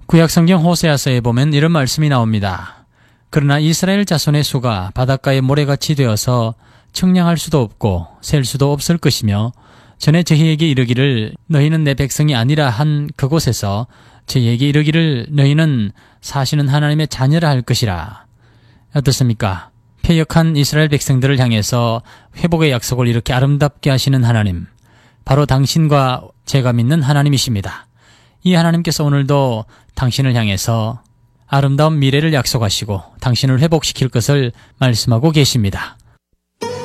구약성경 호세아서에 보면 이런 말씀이 나옵니다. 그러나 이스라엘 자손의 수가 바닷가의 모래같이 되어서 측량할 수도 없고 셀 수도 없을 것이며 전에 저희에게 이르기를 너희는 내 백성이 아니라 한 그곳에서 저희에게 이르기를 너희는 사시는 하나님의 자녀라 할 것이라. 어떻습니까? 패역한 이스라엘 백성들을 향해서 회복의 약속을 이렇게 아름답게 하시는 하나님, 바로 당신과 제가 믿는 하나님이십니다. 이 하나님께서 오늘도 당신을 향해서 아름다운 미래를 약속하시고 당신을 회복시킬 것을 말씀하고 계십니다.